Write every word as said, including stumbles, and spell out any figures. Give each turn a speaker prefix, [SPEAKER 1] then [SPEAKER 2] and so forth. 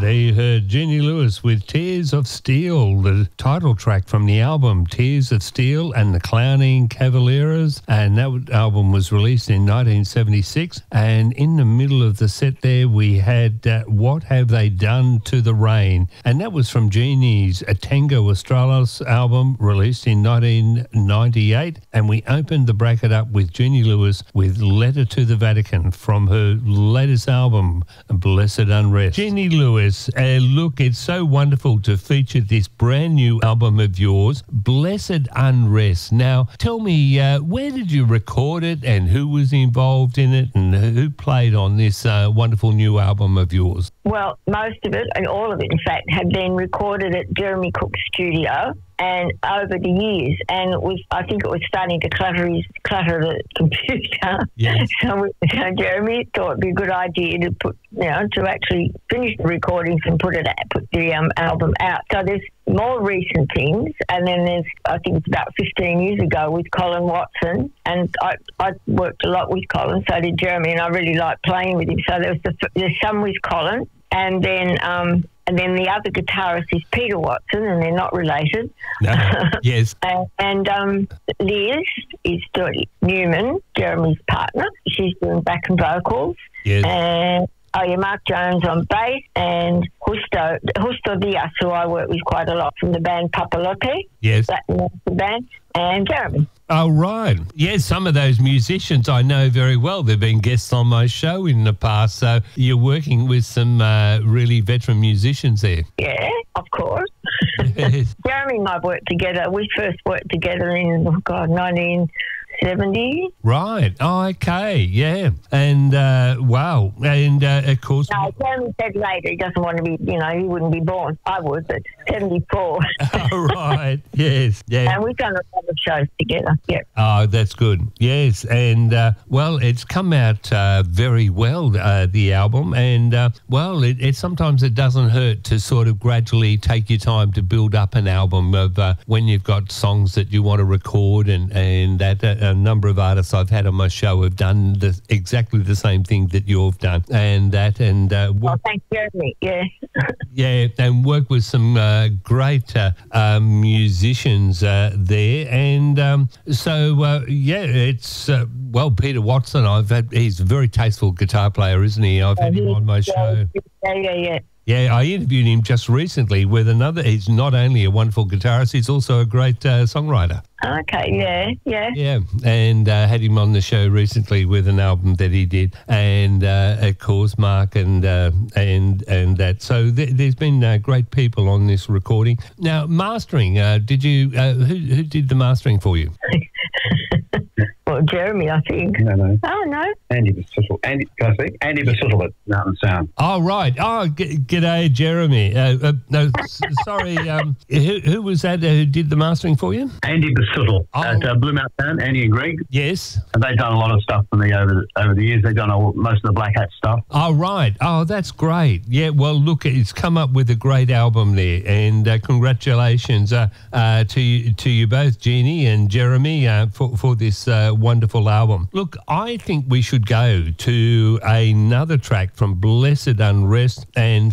[SPEAKER 1] There you heard Jeannie Lewis with Tears of Steel, the title track from the album Tears of Steel and the Clowning Cavalieras, and that album was released in nineteen seventy-six. And in the middle of the set there we had uh, What Have They Done to the Rain, and that was from Jeannie's Tango Australis album released in nineteen ninety-eight. And we opened the bracket up with Jeannie Lewis with Letter to the Vatican from her latest album Blessed Unrest. Jeannie Lewis, uh, look, it's so wonderful to feature this brand new album of yours, Blessed Unrest. Now, tell me, uh, where did you record it and who was involved in it and who played on this uh, wonderful new album of yours?
[SPEAKER 2] Well, most of it, and all of it, in fact, had been recorded at Jeremy Cook's studio. And over the years, and it was, I think it was starting to clutter his, clutter the computer.
[SPEAKER 1] Yes.
[SPEAKER 2] So, we, so Jeremy thought it'd be a good idea to put, you know, to actually finish the recordings and put it, put the um, album out. So there's more recent things, and then there's, I think it's about fifteen years ago with Colin Watson, and I, I worked a lot with Colin, so did Jeremy, and I really liked playing with him. So there was the, there's some with Colin, and then. Um, And then the other guitarist is Peter Watson, and they're not related.
[SPEAKER 1] No. Yes.
[SPEAKER 2] and and um, Liz is Dottie Newman, Jeremy's partner. She's doing backing vocals.
[SPEAKER 1] Yes.
[SPEAKER 2] And oh yeah, Mark Jones on bass, and Justo, Justo Diaz, who I work with quite a lot from the band Papalote.
[SPEAKER 1] Yes.
[SPEAKER 2] That the band, and Jeremy.
[SPEAKER 1] Oh, right. Yes, some of those musicians I know very well. They've been guests on my show in the past. So you're working with some uh, really veteran musicians there.
[SPEAKER 2] Yeah, of course.
[SPEAKER 1] Yes.
[SPEAKER 2] Jeremy and I worked together. We first worked together in, oh God, nineteen seventy.
[SPEAKER 1] Right. Oh, okay. Yeah. And, uh, wow. And, uh, of course...
[SPEAKER 2] No, Jeremy said later he doesn't want to be, you know, he wouldn't be born. I would, but seventy-four.
[SPEAKER 1] Oh, right. Yes. Yeah.
[SPEAKER 2] And we've done a lot of shows together. Yeah.
[SPEAKER 1] Oh, that's good. Yes. And, uh, well, it's come out uh, very well, uh, the album. And, uh, well, it, it sometimes it doesn't hurt to sort of gradually take your time to build up an album of uh, when you've got songs that you want to record, and, and that uh, a number of artists I've had on my show have done the, exactly the same thing that you've done. And that, and... Uh,
[SPEAKER 2] well, thanks, Jeremy. Yeah.
[SPEAKER 1] Yeah, and work with some uh, great uh, uh, musicians uh, there. And um, so, uh, yeah, it's, uh, well, Peter Watson, I've had, he's a very tasteful guitar player, isn't he? I've had him on my show.
[SPEAKER 2] Yeah, yeah, yeah.
[SPEAKER 1] Yeah, I interviewed him just recently with another. He's not only a wonderful guitarist, he's also a great uh, songwriter.
[SPEAKER 2] Okay, yeah, yeah.
[SPEAKER 1] Yeah, and uh, had him on the show recently with an album that he did, and uh, of course Mark and uh, and and that. So th- there's been uh, great people on this recording. Now, mastering. Uh, did you? Uh, who who did the mastering for you?
[SPEAKER 2] Well, Jeremy, I think.
[SPEAKER 3] No, no.
[SPEAKER 2] Oh, no.
[SPEAKER 3] Andy Basuttle. Andy, can I speak? Andy Basuttle at Mountain Sound.
[SPEAKER 1] Oh, right. Oh, g- g'day, Jeremy. Uh, uh, no, s- sorry. Um, who, who was that uh, who did the mastering for you?
[SPEAKER 3] Andy Basuttle
[SPEAKER 1] Oh.
[SPEAKER 3] at uh, Blue Mountain Sound. Andy and Greg.
[SPEAKER 1] Yes.
[SPEAKER 3] And they've done a lot of stuff for me over the, over the years. They've done all, most of the Black Hat stuff.
[SPEAKER 1] Oh, right. Oh, that's great. Yeah, well, look, it's come up with a great album there, and uh, congratulations uh, uh, to, you, to you both, Jeannie and Jeremy, uh, for, for this uh, wonderful album. Look, I think we should go to another track from Blessed Unrest, and